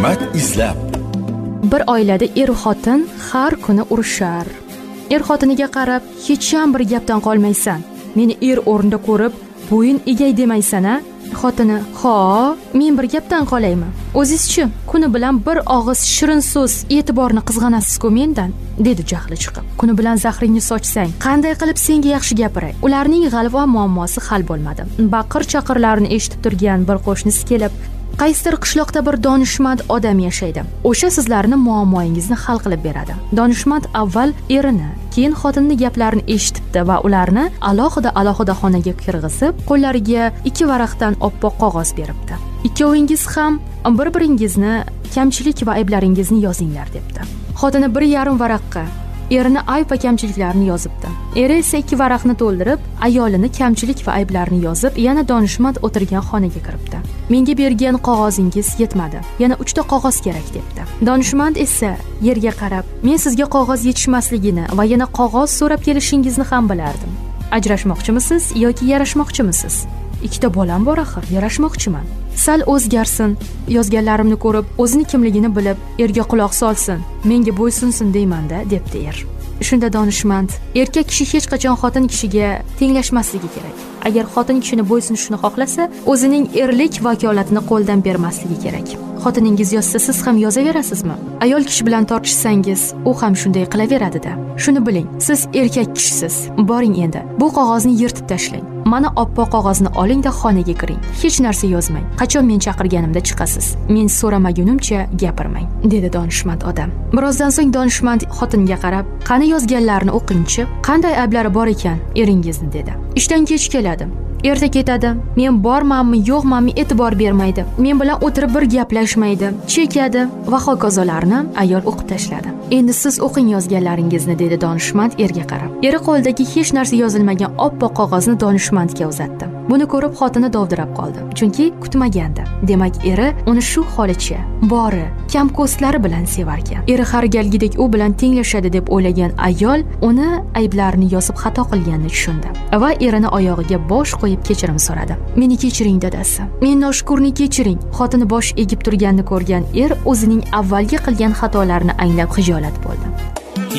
hikmat izlab. Bir oilada xotin har kuni urushar. Xotiniga qarab, hech ham bir gapdan qolmaysan. Meni o'rnida ko'rib, bo'yin egay demaysan-a? Xotini: "Ha, men bir gapdan qolaymi? O'zingizchi, kuni bilan bir og'iz shirin so'z, e'tiborni qizg'anasiz-ku mendan", dedi jahli chiqib. Kuni bilan zahringni sochsang, qanday qilib senga yaxshi gapiray? Ularning g'alva muammosi hal bo'lmadi. Baqir-chaqirlarni eshitib turgan bir qo'shnisi kelib, qaysidir qishloqda bir donishmand odam yashaydi. O'sha sizlarning muammoingizni hal qilib beradi. Donishmand avval erini, keyin xotinning gaplarini eshitibdi va ularni alohida xonaga kirgizib, qo'llariga 2 varaqdan oppoq qog'oz beribdi. Ikkovingiz ham bir-biringizni kamchilik va ayblaringizni yozinglar debdi. Xotini 1,5 varaqqa erini ayb va kamchiliklarini yozibdi. Eri esa 2 varaqni to'ldirib, ayolini kamchilik va ayblarini yozib, yana donishmand o'tirgan xonaga kiribdi. "Menga bergan qog'ozingiz yetmadi. Yana 3 ta qog'oz kerak", debdi. Donishmand esa yerga qarab, "Men sizga qog'oz yetishmasligini va yana qog'oz so'rab kelishingizni ham bilardim. Ajrashmoqchimisiz yoki yarashmoqchimisiz? 2 ta bolam bor axir, yarashmoqchiman. Sal o'zgarsin, yozganlarimni ko'rib, o'zini kimligini bilib, erga quloq solsin, menga bo'ysunsin deyman-da", debdi er. Shunda donishmand: "Erkak kishi hech qachon xotin kishiga tenglashmasligi kerak. Agar xotin kishini bo'ysunishni xohlasa, o'zining erlik vakolatini qo'ldan bermasligi kerak. Xotiningiz yozsa, siz ham yozaverasizmi? Ayol kishi bilan tortishsangiz, u ham shunday qilaveradi-da. Shuni biling, siz erkak kishisiz. Boring endi, bu qog'ozni yirtib tashlang. Mana oppoq qog'ozni oling-da xonaga kiring. Hech narsa yozmang. Qachon men chaqirganimda chiqasiz. Men so'ramagunimcha gapirmang", dedi donishmand odam. Birozdan so'ng donishmand xotinga qarab, "Qani yozganlarini o'qingchi. Qanday ayblari bor ekan eringizni", dedi. "Ishdan kech keladi. Erta ketadi. Men bormanmi, yo'qmanmi e'tibor bermaydi. Men bilan o'tirib bir gaplashmaydi. Chekadi" va hokazolarni ayol o'qib tashladi. "Endi siz o'qing yozganlaringizni", dedi donishmand erga qarab. Eri qo'lidagi hech narsa yozilmagan oppoq qog'ozni donishmandga uzatdi. Buni ko'rib xotini dovdirab qoldi, chunki kutmagandi. Demak, eri uni shu holicha, bori, kamko'stlari bilan sevarkan. Eri har galgidek u bilan tenglashadi deb o'ylagan ayol uni ayblarini yozib xato qilganini tushundi va erini oyog'iga bosh qo'yib kechirim so'radi. "Meni kechiring, dadasi. Men noshukurni kechiring." Xotini bosh egib turganini ko'rgan er o'zining avvalgi qilgan xatolarini anglab xijolat bo'ldi.